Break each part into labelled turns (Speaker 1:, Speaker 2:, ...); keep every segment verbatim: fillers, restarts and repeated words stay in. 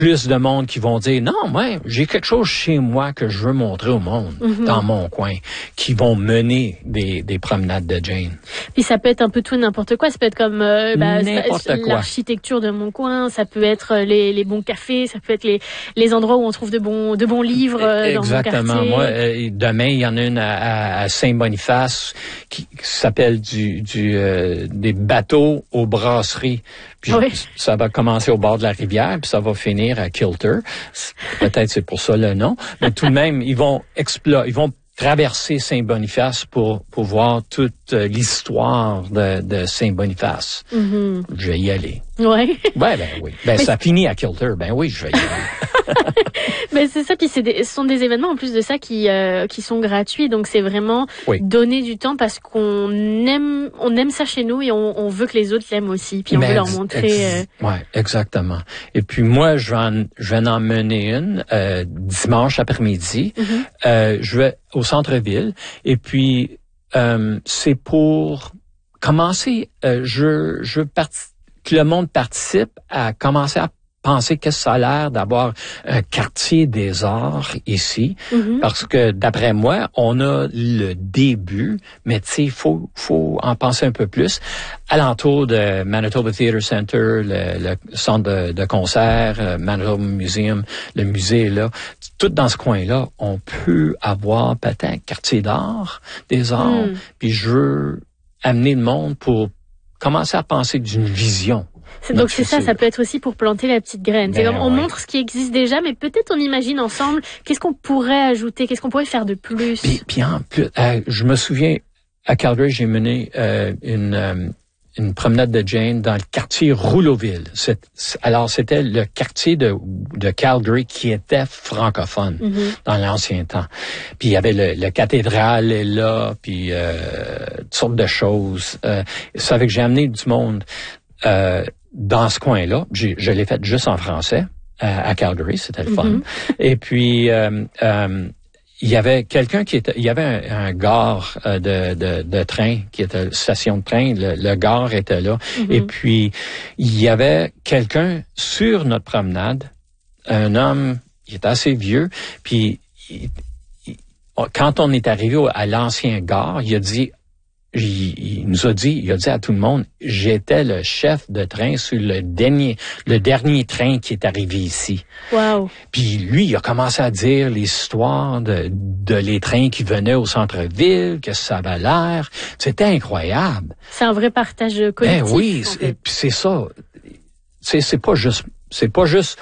Speaker 1: plus de monde qui vont dire, non, moi, j'ai quelque chose chez moi que je veux montrer au monde, mm-hmm. dans mon coin, qui vont mener des, des promenades de Jane.
Speaker 2: Puis ça peut être un peu tout n'importe quoi. Ça peut être comme euh, bah,
Speaker 1: n'importe
Speaker 2: ça,
Speaker 1: quoi.
Speaker 2: L'architecture de mon coin. Ça peut être les, les bons cafés. Ça peut être les, les endroits où on trouve de bons, de bons livres euh,
Speaker 1: Exactement.
Speaker 2: dans mon quartier.
Speaker 1: Moi, euh, demain, il y en a une à, à Saint-Boniface qui, qui s'appelle du, du euh, des bateaux aux brasseries. Puis oui. Ça va commencer au bord de la rivière, puis ça va finir à Kilter. Peut-être c'est pour ça le nom. Mais tout de même, ils vont explorer, ils vont traverser Saint-Boniface pour, pour voir toute euh, l'histoire de, de Saint-Boniface. Mm-hmm. Je vais y aller.
Speaker 2: Ouais.
Speaker 1: Ouais, ben oui. Ben, mais ça finit à Kilter. Ben oui, je vais y aller.
Speaker 2: Mais c'est ça, puis c'est des, ce sont des événements en plus de ça qui euh, qui sont gratuits, donc c'est vraiment oui. donner du temps parce qu'on aime on aime ça chez nous et on, on veut que les autres l'aiment aussi, puis on Mais veut leur montrer. Ex-
Speaker 1: euh... Ouais, exactement. Et puis moi, je vais en, je vais en mener une euh, dimanche après-midi. Mm-hmm. Euh, je vais au centre-ville et puis euh, c'est pour commencer. Euh, je je part- que le monde participe à commencer à penser qu'est-ce que ça a l'air d'avoir un quartier des arts ici, mm-hmm. parce que d'après moi, on a le début, mais tu sais, il faut, faut en penser un peu plus. Alentour de Manitoba Theatre Center, le, le centre de, de concert, euh, Manitoba Museum, le musée là, tout dans ce coin-là, on peut avoir peut-être un quartier d'art, des arts, mm. puis je veux amener le monde pour commencer à penser d'une vision.
Speaker 2: C'est, donc c'est ça, ça peut être aussi pour planter la petite graine. Ben c'est comme on ouais. montre ce qui existe déjà, mais peut-être on imagine ensemble qu'est-ce qu'on pourrait ajouter, qu'est-ce qu'on pourrait faire de plus.
Speaker 1: Puis, puis en plus, euh, je me souviens à Calgary, j'ai mené euh, une euh, une promenade de Jane dans le quartier Rouleauville. C'est, alors c'était le quartier de de Calgary qui était francophone mm-hmm. dans l'ancien temps. Puis il y avait le, le cathédrale là, puis euh, toutes sortes de choses. Euh, ça fait que j'ai amené du monde. Euh, dans ce coin-là, j'ai, je l'ai fait juste en français à, à Calgary, c'était le fun. Mm-hmm. Et puis euh, euh, il y avait quelqu'un qui était, il y avait un, un gare euh, de, de, de train qui était station de train, le, le gare était là. Mm-hmm. Et puis il y avait quelqu'un sur notre promenade, un homme, il était assez vieux, puis il, il, quand on est arrivé à l'ancien gare, il a dit Il, il nous a dit, il a dit à tout le monde, j'étais le chef de train sur le dernier, le dernier train qui est arrivé ici.
Speaker 2: Wow.
Speaker 1: Puis lui, il a commencé à dire l'histoire de, de les trains qui venaient au centre-ville, que ça avait l'air. C'était incroyable.
Speaker 2: C'est un vrai partage collectif.
Speaker 1: Ben oui, c'est, c'est ça. C'est, c'est pas juste, c'est pas juste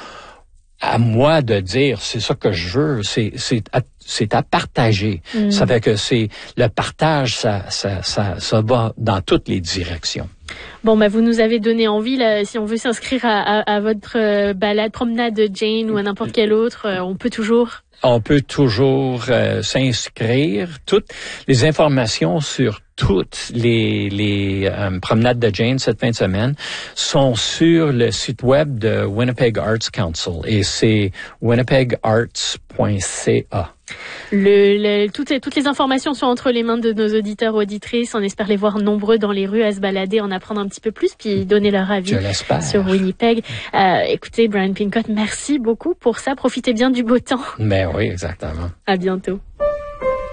Speaker 1: à moi de dire c'est ça que je veux, c'est c'est à, c'est à partager. Mm. Ça fait que c'est le partage, ça ça ça ça va dans toutes les directions.
Speaker 2: Bon, bah vous nous avez donné envie là. Si on veut s'inscrire à, à, à votre euh, balade, promenade de Jane ou à n'importe quelle autre, euh, on peut toujours.
Speaker 1: On peut toujours euh, s'inscrire. Toutes les informations sur toutes les, les euh, promenades de Jane cette fin de semaine sont sur le site web de Winnipeg Arts Council et c'est winnipeg arts point c a.
Speaker 2: Le, le, toutes, toutes les informations sont entre les mains de nos auditeurs auditrices. On espère les voir nombreux dans les rues à se balader, en apprendre un petit peu plus, puis donner leur avis sur Winnipeg. Euh, écoutez, Brian Pincott, merci beaucoup pour ça. Profitez bien du beau temps.
Speaker 1: Ben oui, exactement.
Speaker 2: À bientôt.